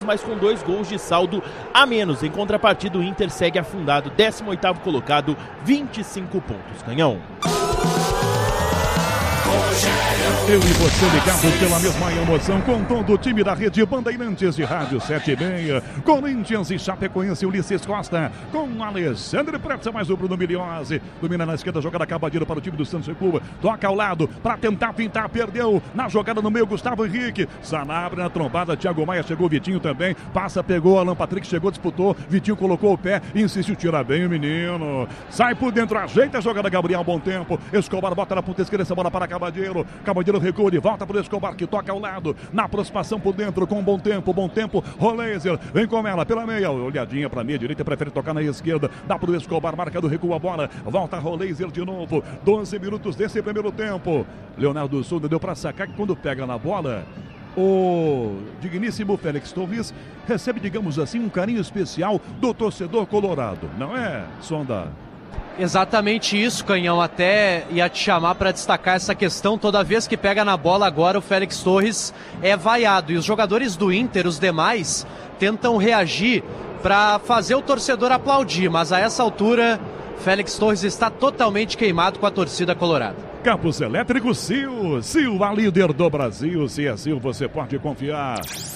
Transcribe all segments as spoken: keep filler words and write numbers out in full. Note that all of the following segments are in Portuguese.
mas com dois gols de saldo a menos. Em contrapartida, o Inter segue afundado, décimo oitavo colocado, vinte e cinco pontos. Canhão. Eu e você ligados pela mesma emoção com todo o time da Rede Bandeirantes de Rádio sete e meia. Corinthians e Chapecoense, Ulisses Costa com Alexandre Pretzel, mais o Bruno Miliose. Domina na esquerda, jogada acabadinha para o time do Santos Recuba. Toca ao lado para tentar pintar, perdeu. Na jogada no meio, Gustavo Henrique. Sanabria na trombada, Thiago Maia chegou, Vitinho também. Passa, pegou, Alan Patrick chegou, disputou. Vitinho colocou o pé, insistiu, tira bem o menino. Sai por dentro, ajeita a jogada, Gabriel, bom tempo. Escobar bota na ponta esquerda, essa bola para Cabadeiro. Cabadeiro recua de volta para o Escobar, que toca ao lado, na aproximação por dentro, com bom tempo, bom tempo, Roleiser, vem com ela, pela meia, olhadinha para a meia direita, prefere tocar na esquerda, dá para o Escobar, marca do recuo a bola, volta Roleiser de novo, doze minutos desse primeiro tempo, Leonardo Souza deu para sacar, que quando pega na bola, o digníssimo Félix Torres recebe, digamos assim, um carinho especial do torcedor colorado, não é, Sonda? Exatamente isso, Canhão, até ia te chamar para destacar essa questão. Toda vez que pega na bola agora, o Félix Torres é vaiado, e os jogadores do Inter, os demais, tentam reagir para fazer o torcedor aplaudir, mas a essa altura, Félix Torres está totalmente queimado com a torcida colorada. Campos Elétricos Sil, Sil, a líder do Brasil. Se é Sil, você pode confiar.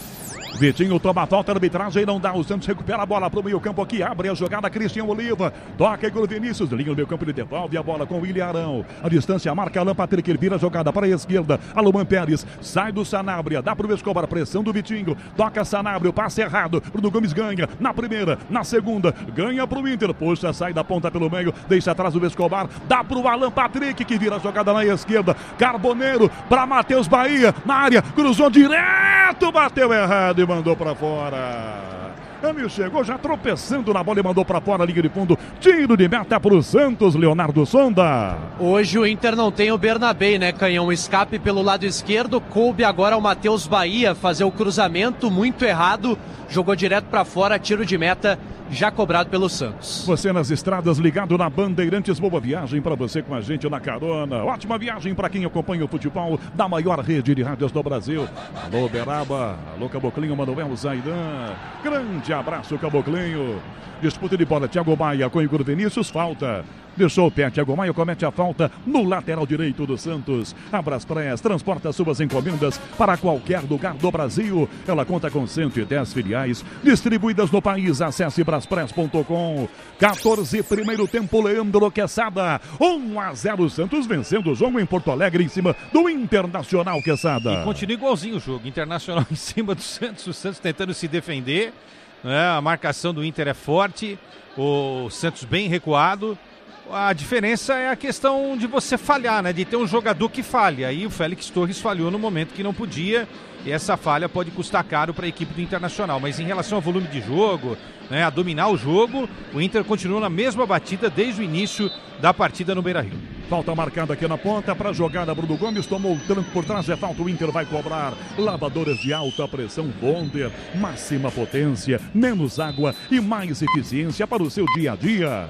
Vitinho toma a falta, a arbitragem não dá, o Santos recupera a bola para o meio campo aqui, abre a jogada, Cristian Oliva, toca com o Vinícius, linha no meio campo, ele devolve a bola com o William Arão, a distância marca Alan Patrick, ele vira a jogada para a esquerda, Aluman Pérez, sai do Sanabria, dá para o Escobar, pressão do Vitinho, toca Sanabria, o passe errado, Bruno Gomes ganha, na primeira, na segunda, ganha para o Inter, puxa, sai da ponta pelo meio, deixa atrás o Escobar, dá para o Alan Patrick, que vira a jogada na esquerda, Carboneiro, para Matheus Bahia, na área, cruzou direto, bateu errado, mandou para fora. Ele chegou já tropeçando na bola e mandou para fora, liga de fundo, tiro de meta para o Santos, Leonardo Sonda. Hoje o Inter não tem o Bernabé, né, Canhão? Escape pelo lado esquerdo, coube agora ao Matheus Bahia fazer o cruzamento, muito errado, jogou direto para fora, tiro de meta já cobrado pelo Santos. Você nas estradas, ligado na Bandeirantes, boa viagem para você com a gente na carona. Ótima viagem para quem acompanha o futebol da maior rede de rádios do Brasil. Alô, Beraba, alô, Caboclinho, Manuel Zaidan. Grande abraço, Caboclinho. Disputa de bola, Thiago Maia com Igor Vinícius, falta. Deixou o pé, Thiago Maia comete a falta no lateral direito do Santos. A Braspress transporta suas encomendas para qualquer lugar do Brasil. Ela conta com cento e dez filiais distribuídas no país. Acesse braspress ponto com. quatorze, primeiro tempo, Leandro Quesada. um a zero, Santos vencendo o jogo em Porto Alegre em cima do Internacional, Quesada. E continua igualzinho o jogo. Internacional em cima do Santos. O Santos tentando se defender. Né? A marcação do Inter é forte. O Santos bem recuado. A diferença é a questão de você falhar, né? De ter um jogador que falha. Aí o Félix Torres falhou no momento que não podia. E essa falha pode custar caro para a equipe do Internacional. Mas em relação ao volume de jogo, né, a dominar o jogo, o Inter continua na mesma batida desde o início da partida no Beira-Rio. Falta marcada aqui na ponta para a jogada. Bruno Gomes tomou o tranco por trás. É falta, o Inter vai cobrar. Lavadoras de alta pressão Bonder. Máxima potência, menos água e mais eficiência para o seu dia a dia.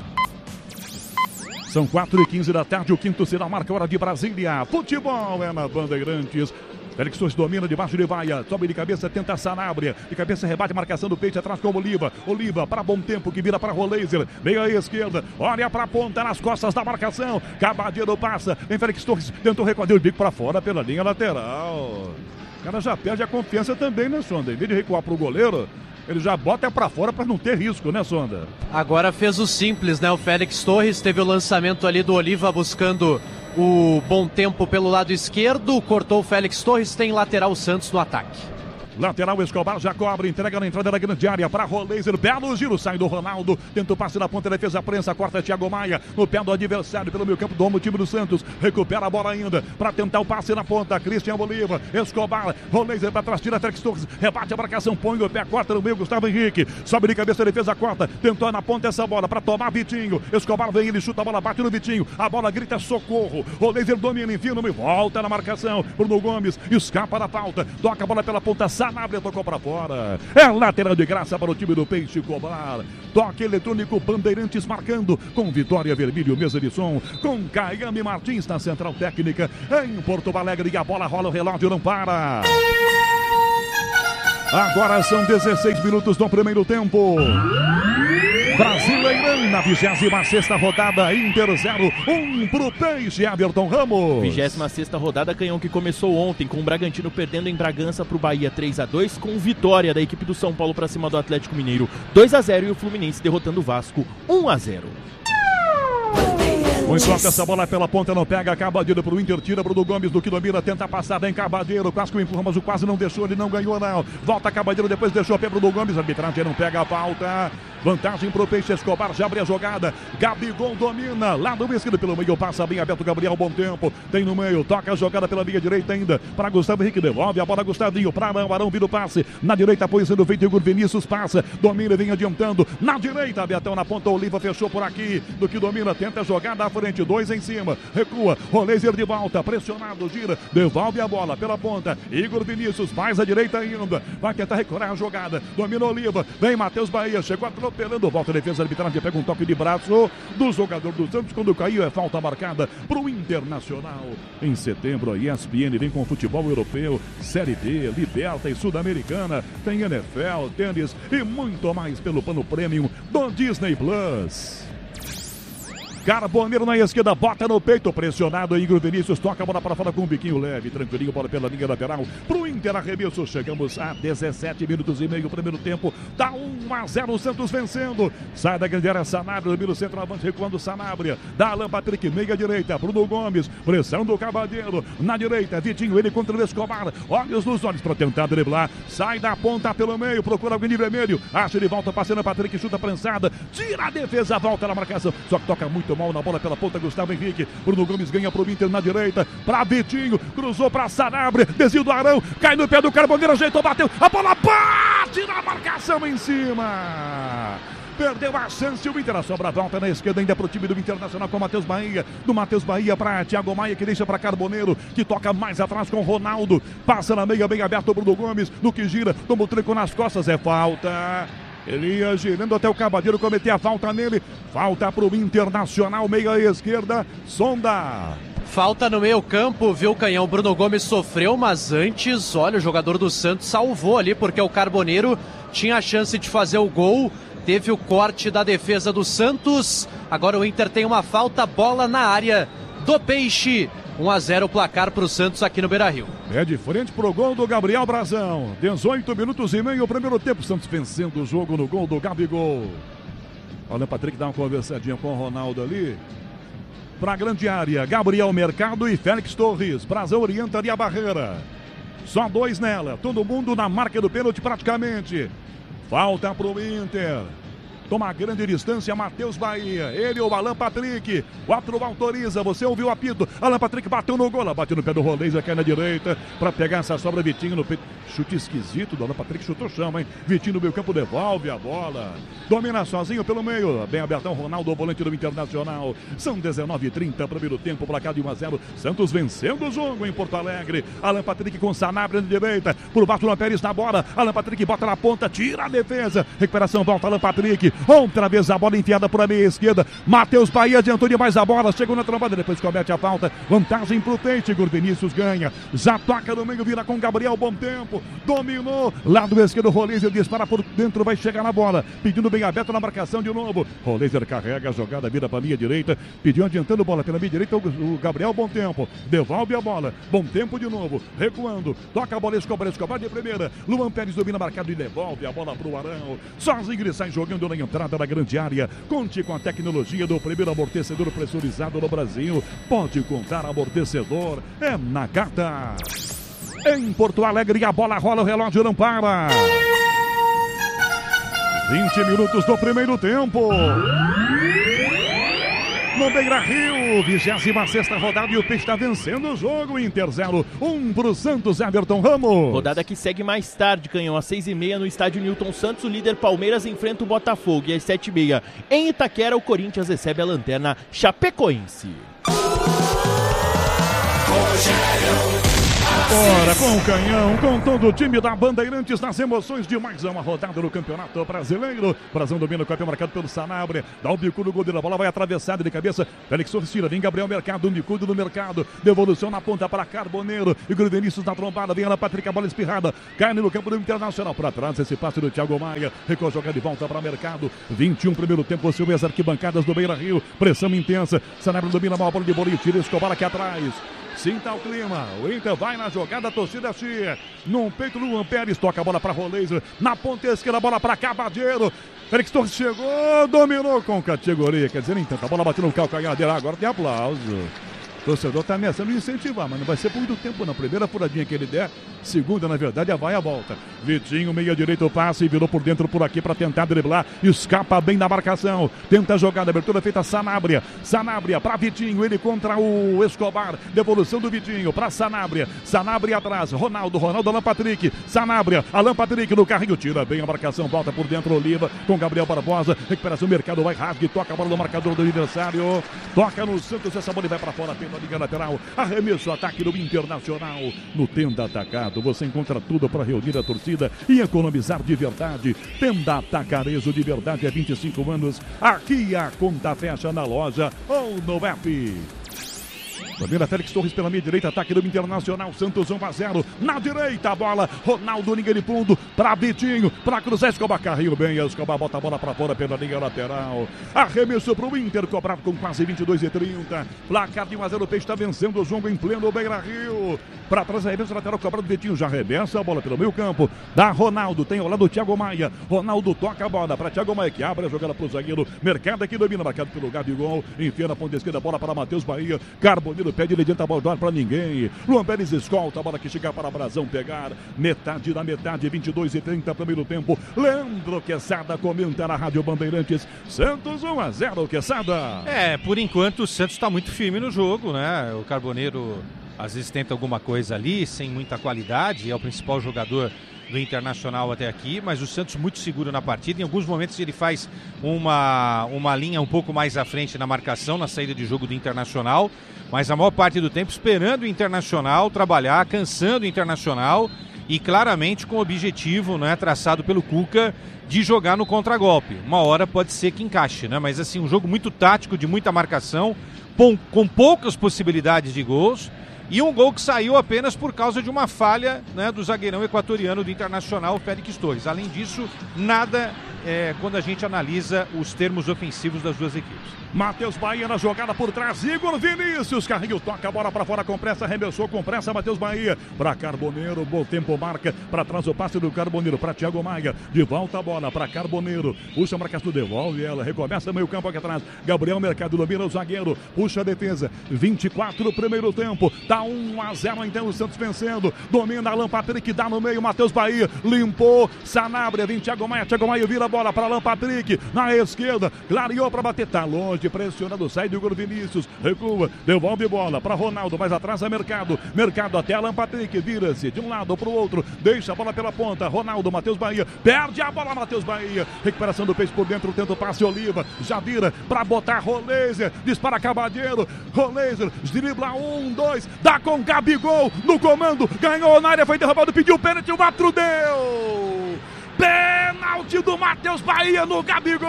São quatro e quinze da tarde, o quinto sinal marca a hora de Brasília. Futebol é na Bandeirantes. Félix Torres domina debaixo de vaia, sobe de cabeça, tenta Sanabria, de cabeça rebate, marcação do Peixe atrás com o Oliva, Oliva para bom tempo que vira para Roleiser, veio à esquerda, olha para a ponta nas costas da marcação, Cabadeiro passa, vem Félix Torres, tentou recolher o bico para fora pela linha lateral. O cara já perde a confiança também, né, Sonda? Em vez de recuar para o goleiro, ele já bota para fora para não ter risco, né, Sonda? Agora fez o simples, né? O Félix Torres teve o lançamento ali do Oliva buscando o bom tempo pelo lado esquerdo, cortou o Félix Torres, tem lateral Santos no ataque. Lateral, Escobar já cobra, entrega na entrada da grande área para Roleiser, belo giro, sai do Ronaldo, tenta o passe na ponta, defesa prensa, corta Thiago Maia, no pé do adversário, pelo meio campo do homem, o time do Santos, recupera a bola ainda, para tentar o passe na ponta, Cristian Oliva, Escobar, Roleiser para trás, tira Félix Torres, rebate a marcação, põe o pé, corta no meio, Gustavo Henrique, sobe de cabeça, defesa corta, tentou na ponta essa bola, para tomar Vitinho, Escobar vem, ele chuta a bola, bate no Vitinho, a bola grita socorro, Roleiser domina, enfia no meio, volta na marcação, Bruno Gomes, escapa da falta, toca a bola pela ponta, Sanabria tocou para fora. É lateral de graça para o time do Peixe cobrar. Toque eletrônico Bandeirantes marcando com Vitória Vermelho, mesa de som, com Caiame Martins na central técnica em Porto Alegre e a bola rola, o relógio não para. Agora são dezesseis minutos do primeiro tempo. Brasileirão na vigésima sexta rodada, Inter zero, um pro Peixe, Everton Ramos. vigésima sexta rodada, Canhão, que começou ontem com o Bragantino perdendo em Bragança pro Bahia três a dois, com vitória da equipe do São Paulo para cima do Atlético Mineiro dois a zero e o Fluminense derrotando o Vasco um a zero. Muito alta essa bola pela ponta, não pega, Cabadeiro pro Inter, tira Bruno Gomes do que domina, tenta passar bem Cabadeiro, quase que o empurra, mas o quase não deixou, ele não ganhou não, volta Cabadeiro, depois deixou a pé Bruno Gomes, a arbitragem não pega a falta, vantagem pro Peixe, Escobar já abre a jogada, Gabigol domina, lado esquerdo pelo meio, passa bem aberto, Gabriel, bom tempo, tem no meio, toca a jogada pela linha direita ainda, para Gustavo Henrique, devolve a bola, Gustavinho, para Arão, Arão vira o passe, na direita apoio sendo feito, Igor Vinícius passa, domina, vem adiantando, na direita, Betão na ponta, Oliva fechou por aqui, do que domina, tenta a jogada à frente, dois em cima, recua, Roleiser de volta, pressionado, gira, devolve a bola pela ponta, Igor Vinícius, mais à direita ainda, vai tentar recuperar a jogada, domina Oliva, vem Matheus Bahia, chegou atropelando, volta a defesa, a arbitragem pega um toque de braço do jogador do Santos, quando caiu é falta marcada pro Internacional. Em setembro a E S P N vem com futebol europeu, Série B, Liberta e Sul-Americana, tem N F L, tênis e muito mais pelo plano premium do Disney Plus. Carboneiro na esquerda, bota no peito, pressionado, Igor Vinícius toca a bola para fora com um biquinho leve, tranquilinho, bola pela linha lateral, pro Inter arremesso, chegamos a dezessete minutos e meio, primeiro tempo, dá um a zero, o Santos vencendo, sai da grande área, Sanabria, domina o centroavante, recuando Sanabria, dá Alan Patrick, meia direita, Bruno Gomes, pressão do Cabadeiro, na direita, Vitinho, ele contra o Escobar, olhos nos olhos para tentar driblar, sai da ponta pelo meio, procura alguém de vermelho, acha ele volta, passando Patrick, chuta prensada, tira a defesa, volta na marcação, só que toca muito mal na bola pela ponta, Gustavo Henrique, Bruno Gomes ganha pro Inter na direita, pra Vitinho, cruzou pra Sanabria, desvio do Arão, cai no pé do Carboneiro, ajeitou, bateu, a bola bate na marcação em cima. Perdeu a chance, o Inter, a sobra volta na esquerda ainda pro time do Internacional com o Matheus Bahia, do Matheus Bahia para Thiago Maia, que deixa para Carboneiro, que toca mais atrás com o Ronaldo, passa na meia, bem aberto o Bruno Gomes, no que gira, toma o tranco nas costas, é falta. Ele ia girando até o Cabadeiro cometer a falta nele. Falta pro Internacional, meia esquerda, Sonda. Falta no meio campo, viu, Canhão? Bruno Gomes sofreu, mas antes, olha, o jogador do Santos salvou ali, porque o Carboneiro tinha a chance de fazer o gol. Teve o corte da defesa do Santos. Agora o Inter tem uma falta, bola na área do Peixe. um a zero o placar para o Santos aqui no Beira-Rio. É de frente pro gol do Gabriel Brazão. dezoito minutos e meio, o primeiro tempo. Santos vencendo o jogo no gol do Gabigol. Olha o Patrick dá uma conversadinha com o Ronaldo ali. Pra grande área, Gabriel Mercado e Félix Torres. Brazão orienta ali a barreira. Só dois nela. Todo mundo na marca do pênalti praticamente. Falta pro Inter. Toma grande distância, Matheus Bahia. Ele ou Alan Patrick. Quatro autoriza. Você ouviu o apito. Alan Patrick bateu no gol. Bateu no pé do Roleiser, cai na direita. Pra pegar essa sobra, Vitinho no peito. Chute esquisito do Alan Patrick. Chutou chama, hein? Vitinho no meio campo devolve a bola. Domina sozinho pelo meio. Bem abertão, Ronaldo, o volante do Internacional. São dezenove e trinta, primeiro tempo. Placar de um a zero. Santos vencendo o jogo em Porto Alegre. Alan Patrick com Sanabria na direita. Por baixo do Pérez na bola. Alan Patrick bota na ponta. Tira a defesa. Recuperação, volta Alan Patrick. Outra vez a bola enfiada por a meia esquerda. Matheus Bahia adiantou demais a bola. Chegou na trombada, depois comete a falta. Vantagem pro Tente. Igor Vinícius ganha. Já toca no meio, vira com Gabriel. Bom tempo. Dominou. Lado esquerdo, Roleiser dispara por dentro. Vai chegar na bola. Pedindo bem aberto na marcação de novo. Roleiser carrega a jogada, vira pra linha direita. Pediu adiantando bola pela minha direita. O Gabriel, bom tempo. Devolve a bola. Bom tempo de novo. Recuando. Toca a bola, Escobar. Escobar de primeira. Luan Pérez domina marcado e devolve a bola pro Arão. Sozinho ele sai jogando na entrada da grande área. Conte com a tecnologia do primeiro amortecedor pressurizado no Brasil. Pode contar amortecedor. É na Gata. Em Porto Alegre a bola rola, o relógio não para. vinte minutos do primeiro tempo. No Beira-Rio, vigésima sexta rodada e o Peixe está vencendo o jogo. Inter zero, um pro Santos, Everton Ramos. Rodada que segue mais tarde, Canhão, às seis e meia no estádio Newton Santos. O líder Palmeiras enfrenta o Botafogo. E às sete e meia em Itaquera, o Corinthians recebe a lanterna Chapecoense. Rogério Ora, com o Canhão, com todo o time da Bandeirantes nas emoções de mais uma rodada do Campeonato Brasileiro. Brasil domina o campeão marcado pelo Sanabria. Dá o bicudo, o goleiro, a bola vai atravessada de cabeça. Félix Torres tira, vem Gabriel Mercado, o bicudo no mercado. Devolução na ponta para Carboneiro. Igor Vinícius na trombada, vem Ana Patrick, a bola espirrada. Cai no campo do Internacional. Para trás, esse passe do Thiago Maia. Recuou jogar de volta para Mercado. vinte e um primeiro tempo, seu as arquibancadas do Beira Rio. Pressão intensa. Sanabria domina mal a bola de bolinho. Tira Escobar aqui atrás. Sinta o clima, o Inter vai na jogada, a torcida chia. No peito do Luan Pérez, toca a bola para Roleiser. Na ponta esquerda, a bola para Cavadeiro. Félix Torres chegou, dominou com categoria. Quer dizer, nem tanto, a bola bateu no calcanhar dele. Agora tem aplauso. O torcedor está ameaçando incentivar, mas não vai ser por muito tempo, não. Primeira furadinha que ele der, segunda, na verdade, a vai a volta. Vitinho, meia direita, o passe, virou por dentro por aqui para tentar driblar. Escapa bem da marcação. Tenta a jogada, abertura feita Sanabria. Sanabria para Vitinho, ele contra o Escobar. Devolução do Vitinho para Sanabria. Sanabria atrás, Ronaldo, Ronaldo, Alan Patrick. Sanabria, Alan Patrick no carrinho, tira bem a marcação, volta por dentro, Oliva com Gabriel Barbosa. Recuperação, mercado, vai rasgue, toca a bola no marcador do adversário. Toca no Santos, essa bola vai para fora, pela liga lateral. Arremesso, ataque do Internacional. No Tenda Atacado, você encontra tudo para reunir a torcida e economizar de verdade. Tenda Atacarejo de verdade há vinte e cinco anos. Aqui a conta fecha na loja ou no app. Domina Félix Torres pela meia direita, ataque do Internacional, Santos um a zero, na direita a bola, Ronaldo, ninguém de fundo, para Vitinho, para cruzar, Escobar, carrinho bem, Escobar bota a bola para fora pela linha lateral, arremesso para o Inter, cobrado com quase vinte e dois e trinta, placar de um a zero, o Peixe está vencendo o jogo em pleno Beira Rio, para trás, arremesso lateral, cobrado, Vitinho já arremessa a bola pelo meio campo, da Ronaldo, tem ao lado do Thiago Maia, Ronaldo toca a bola para Thiago Maia, que abre a jogada para o zagueiro, Mercado aqui domina, marcado pelo Gabigol, enfia na ponta esquerda, bola para Matheus Bahia, Carboneiro, pede, ele adianta a bola para ninguém. Luan Pérez escolta a bola que chega para Brazão pegar. Metade da metade, vinte e dois e trinta, primeiro tempo. Leandro Quesada comenta na Rádio Bandeirantes. Santos um a zero, Quesada. É, por enquanto o Santos está muito firme no jogo, né? O Carboneiro às vezes tenta alguma coisa ali, sem muita qualidade. É o principal jogador do Internacional até aqui, mas o Santos muito seguro na partida. Em alguns momentos ele faz uma, uma linha um pouco mais à frente na marcação, na saída de jogo do Internacional, mas a maior parte do tempo esperando o Internacional trabalhar, cansando o Internacional e claramente com o objetivo, né, traçado pelo Cuca, de jogar no contragolpe. Uma hora pode ser que encaixe, né? Mas assim, um jogo muito tático, de muita marcação, com, com poucas possibilidades de gols. E um gol que saiu apenas por causa de uma falha, né, do zagueirão equatoriano do Internacional, Félix Torres. Além disso, nada é, quando a gente analisa os termos ofensivos das duas equipes. Matheus Bahia na jogada por trás, Igor Vinícius, carrinho, toca a bola para fora com pressa, arremessou com pressa, Matheus Bahia para Carboneiro, bom tempo marca, para trás o passe do Carboneiro, para Thiago Maia, de volta a bola para Carboneiro, puxa a marcação, devolve ela, recomeça meio campo aqui atrás, Gabriel Mercado domina o zagueiro, puxa a defesa, vinte e quatro primeiro tempo, tá um a zero então o Santos vencendo, domina Alan Patrick, dá no meio, Matheus Bahia, limpou, Sanabria, vem Thiago Maia, Thiago Maia vira a bola para Alan Patrick, na esquerda, clareou para bater, tá longe, pressionado, sai do Igor Vinícius, recua, devolve bola para Ronaldo, mais atrás é Mercado, Mercado até Alan Patrick, vira-se de um lado para o outro, deixa a bola pela ponta, Ronaldo, Matheus Bahia, perde a bola, Matheus Bahia, recuperação do Peixe por dentro, tenta o passe, Oliva, já vira para botar Roleiser, dispara Cavadeiro, Roleiser, dribla um, dois, dá com Gabigol, no comando, ganhou na área, foi derrubado, pediu pênalti, o árbitro deu! Pênalti do Matheus Bahia no Gabigol!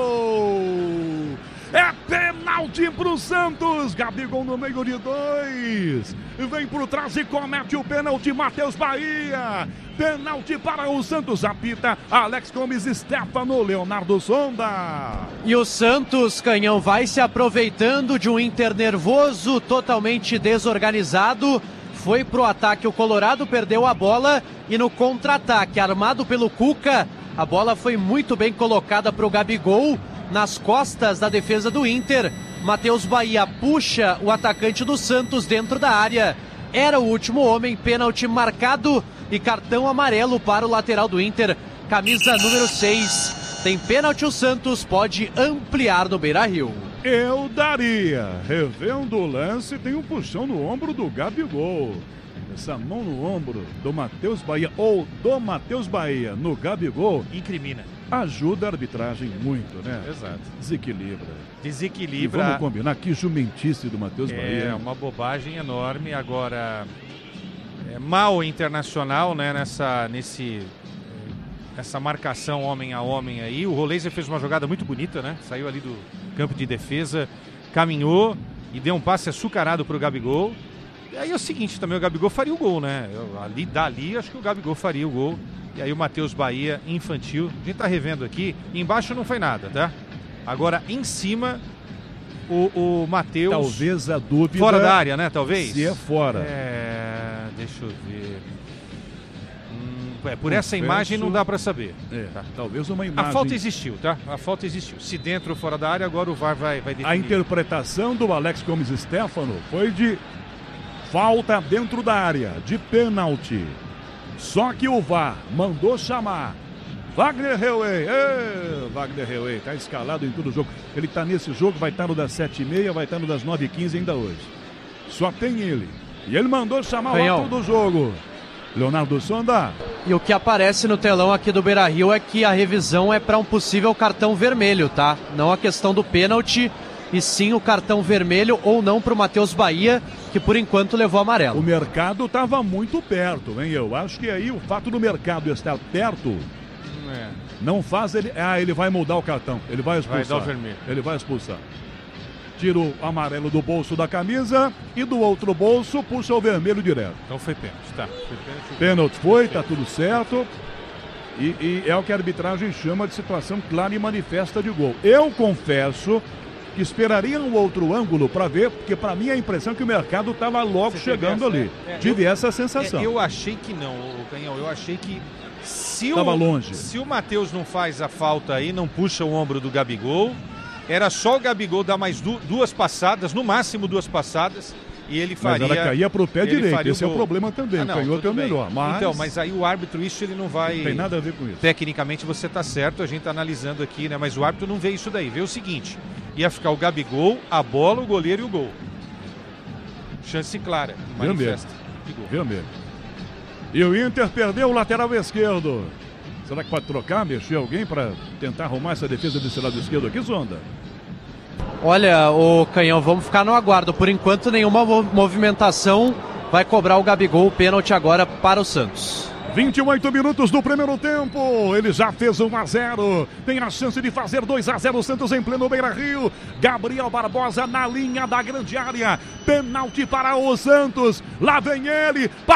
É pênalti pro Santos, Gabigol no meio de dois, vem por trás e comete o pênalti, Matheus Bahia, pênalti para o Santos, apita Alex Gomes, Stefano, Leonardo Sonda. E o Santos, Canhão, vai se aproveitando de um Inter nervoso, totalmente desorganizado, foi pro ataque, o Colorado perdeu a bola e no contra-ataque, armado pelo Cuca, a bola foi muito bem colocada pro Gabigol, nas costas da defesa do Inter. Matheus Bahia puxa o atacante do Santos dentro da área. Era o último homem, pênalti marcado e cartão amarelo para o lateral do Inter, camisa número seis. Tem pênalti o Santos, pode ampliar no Beira Rio. Eu daria. Revendo o lance, tem um puxão no ombro do Gabigol. Essa mão no ombro do Matheus Bahia, ou do Matheus Bahia no Gabigol, incrimina. Ajuda a arbitragem muito, né? Exato. Desequilibra. Desequilibra. E vamos combinar, que jumentice do Matheus é, Bahia. É uma bobagem enorme. Agora, é, mal Internacional, né, nessa, nesse, essa marcação homem a homem aí. O Roleiser fez uma jogada muito bonita, né? Saiu ali do campo de defesa, caminhou e deu um passe açucarado para o Gabigol. E aí é o seguinte, também o Gabigol faria o gol, né? Eu, ali, dali, acho que o Gabigol faria o gol. E aí o Matheus Bahia, infantil. A gente tá revendo aqui. Embaixo não foi nada, tá? Agora, em cima, o, o Matheus... Talvez a dúvida... Fora da área, né? Talvez? Se é fora. É... Deixa eu ver... Hum, é, por Confesso... essa imagem não dá para saber. É, tá. Talvez uma imagem... A falta existiu, tá? A falta existiu. Se dentro ou fora da área, agora o V A R vai, vai definir. A interpretação do Alex Gomes Stefano foi de falta dentro da área, de pênalti. Só que o V A R mandou chamar Wagner Heuwey. Ê, Wagner Heuwey, tá escalado em todo o jogo. Ele tá nesse jogo, vai estar no das sete e meia, vai estar no das nove e quinze ainda hoje. Só tem ele. E ele mandou chamar o árbitro do jogo, Leonardo Sonda. E o que aparece no telão aqui do Beira-Rio é que a revisão é para um possível cartão vermelho, tá? Não a questão do pênalti, e sim o cartão vermelho ou não para o Matheus Bahia, que por enquanto levou amarelo. O mercado estava muito perto, hein? Eu acho que aí o fato do mercado estar perto é. não faz ele... Ah, ele vai mudar o cartão, ele vai expulsar. Vai dar o vermelho. Ele vai expulsar. Tira o amarelo do bolso da camisa e do outro bolso puxa o vermelho direto. Então foi pênalti, tá. Foi pênalti. Pênalti foi, tá tudo certo. E, e é o que a arbitragem chama de situação clara e manifesta de gol. Eu confesso que esperaria um outro ângulo para ver, porque para mim a impressão é que o mercado estava logo Você chegando essa, ali. É, Tive eu, essa sensação. É, eu achei que não, o Canhão. Eu achei que se Tava o, longe. se o Matheus não faz a falta aí, não puxa o ombro do Gabigol, era só o Gabigol dar mais du duas passadas, no máximo duas passadas, e ele faria... Mas ela caía para o pé direito, esse é o problema também, ah, não, o canhoto é o melhor. Mas... Então, mas aí o árbitro, isso ele não vai... Não tem nada a ver com isso. Tecnicamente você está certo, a gente está analisando aqui, né? Mas o árbitro não vê isso daí, vê o seguinte, ia ficar o Gabigol, a bola, o goleiro e o gol. Chance clara, manifesta. Viu mesmo. E o Inter perdeu o lateral esquerdo. Será que pode trocar, mexer alguém para tentar arrumar essa defesa desse lado esquerdo aqui, Zonda? Olha, o Canhão, vamos ficar no aguardo. Por enquanto, nenhuma movimentação. Vai cobrar o Gabigol o pênalti agora para o Santos. vinte e oito minutos do primeiro tempo. Ele já fez um a zero. Tem a chance de fazer dois a zero. O Santos em pleno Beira-Rio. Gabriel Barbosa na linha da grande área. Pênalti para o Santos. Lá vem ele.